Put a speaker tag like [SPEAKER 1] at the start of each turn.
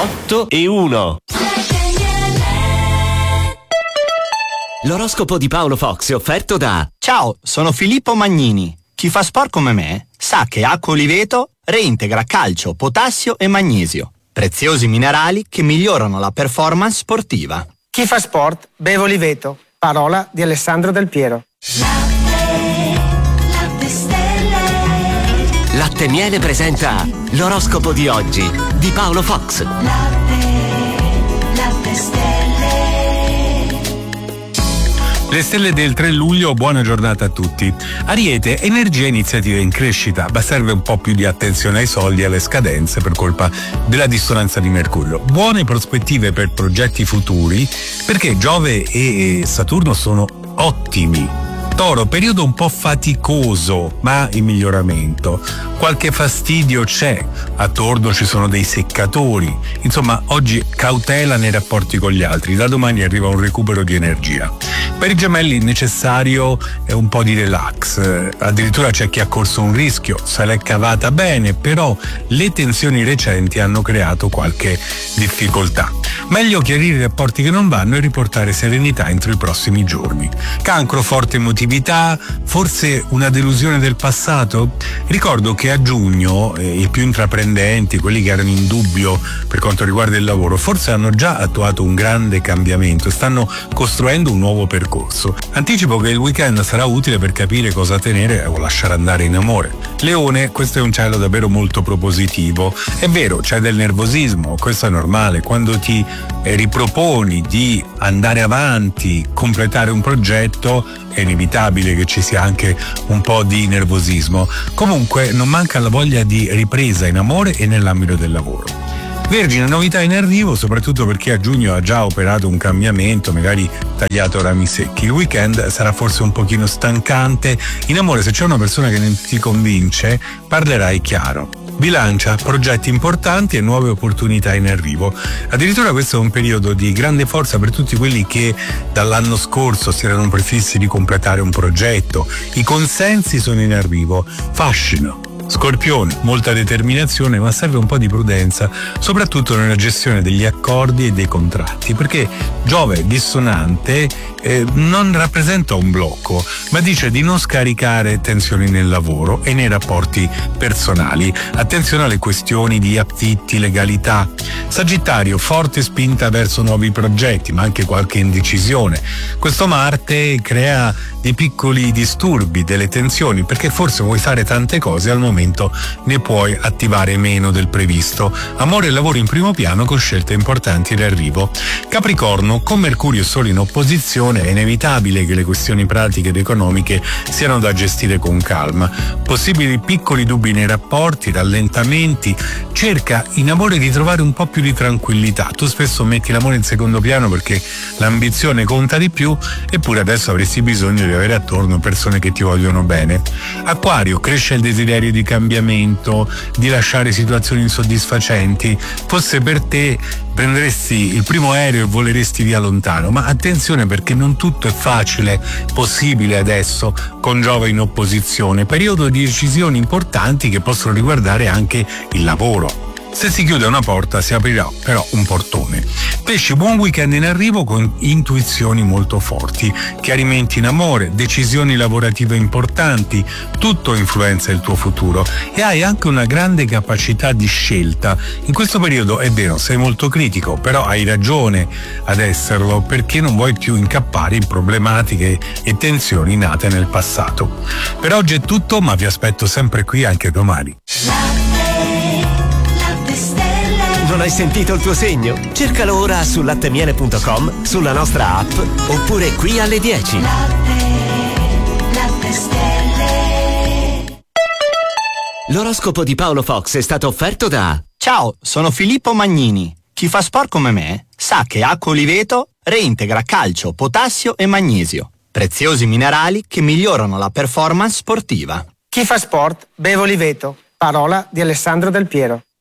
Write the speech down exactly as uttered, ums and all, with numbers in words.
[SPEAKER 1] otto e uno. L'oroscopo di Paolo Fox è offerto da...
[SPEAKER 2] Ciao, sono Filippo Magnini. Chi fa sport come me sa che acqua Oliveto reintegra calcio, potassio e magnesio, preziosi minerali che migliorano la performance sportiva.
[SPEAKER 3] Chi fa sport beve Oliveto. Parola di Alessandro Del Piero.
[SPEAKER 1] Latte, latte stelle. Latte Miele presenta l'oroscopo di oggi di Paolo Fox. Latte, latte stelle.
[SPEAKER 4] Le stelle del tre luglio, buona giornata a tutti. Ariete, energia e iniziative in crescita, ma serve un po' più di attenzione ai soldi e alle scadenze per colpa della dissonanza di Mercurio. Buone prospettive per progetti futuri, perché Giove e Saturno sono ottimi. Toro, periodo un po' faticoso, ma in miglioramento. Qualche fastidio c'è, attorno ci sono dei seccatori. Insomma, oggi cautela nei rapporti con gli altri, da domani arriva un recupero di energia. Per i Gemelli necessario è un po' di relax, addirittura c'è chi ha corso un rischio, se l'è cavata bene, però le tensioni recenti hanno creato qualche difficoltà. Meglio chiarire i rapporti che non vanno e riportare serenità entro i prossimi giorni. Cancro, forte emotività, forse una delusione del passato? Ricordo che a giugno eh, i più intraprendenti, quelli che erano in dubbio per quanto riguarda il lavoro, forse hanno già attuato un grande cambiamento, stanno costruendo un nuovo percorso. Anticipo che il weekend sarà utile per capire cosa tenere o lasciare andare in amore. Leone, questo è un cielo davvero molto propositivo. È vero, c'è del nervosismo, questo è normale, quando ti eh, riproponi di andare avanti, completare un progetto, è inevitabile che ci sia anche un po' di nervosismo. Comunque non manca la voglia di ripresa in amore e nell'ambito del lavoro. Vergine, novità in arrivo, soprattutto perché a giugno ha già operato un cambiamento, magari tagliato rami secchi. Il weekend sarà forse un pochino stancante. In amore, se c'è una persona che non ti convince, parlerai chiaro. Bilancia, progetti importanti e nuove opportunità in arrivo. Addirittura questo è un periodo di grande forza per tutti quelli che dall'anno scorso si erano prefissi di completare un progetto. I consensi sono in arrivo. Fascino. Scorpione, molta determinazione, ma serve un po' di prudenza, soprattutto nella gestione degli accordi e dei contratti, perché Giove dissonante eh, non rappresenta un blocco, ma dice di non scaricare tensioni nel lavoro e nei rapporti personali. Attenzione alle questioni di affitti, legalità. Sagittario, forte spinta verso nuovi progetti, ma anche qualche indecisione. Questo Marte crea dei piccoli disturbi, delle tensioni, perché forse vuoi fare tante cose al momento ne puoi attivare meno del previsto. Amore e lavoro in primo piano con scelte importanti in arrivo. Capricorno, con Mercurio solo in opposizione è inevitabile che le questioni pratiche ed economiche siano da gestire con calma. Possibili piccoli dubbi nei rapporti, rallentamenti. Cerca in amore di trovare un po' più di tranquillità. Tu spesso metti l'amore in secondo piano perché l'ambizione conta di più, eppure adesso avresti bisogno di avere attorno persone che ti vogliono bene. Acquario, cresce il desiderio di cambiamento, di lasciare situazioni insoddisfacenti. Forse per te prenderesti il primo aereo e voleresti via lontano, ma attenzione perché non tutto è facile, possibile adesso con Giove in opposizione. Periodo di decisioni importanti che possono riguardare anche il lavoro. Se si chiude una porta si aprirà però un portone. Pesci, buon weekend in arrivo con intuizioni molto forti, chiarimenti in amore, decisioni lavorative importanti, tutto influenza il tuo futuro e hai anche una grande capacità di scelta. In questo periodo è vero, sei molto critico, però hai ragione ad esserlo perché non vuoi più incappare in problematiche e tensioni nate nel passato. Per oggi è tutto, ma vi aspetto sempre qui anche domani.
[SPEAKER 1] Non hai sentito il tuo segno? Cercalo ora su lattemiele punto com, sulla nostra app oppure qui alle dieci. Latte, latte stelle. L'oroscopo di Paolo Fox è stato offerto da...
[SPEAKER 2] Ciao, sono Filippo Magnini. Chi fa sport come me sa che acqua Oliveto reintegra calcio, potassio e magnesio, preziosi minerali che migliorano la performance sportiva.
[SPEAKER 3] Chi fa sport beve Oliveto. Parola di Alessandro Del Piero.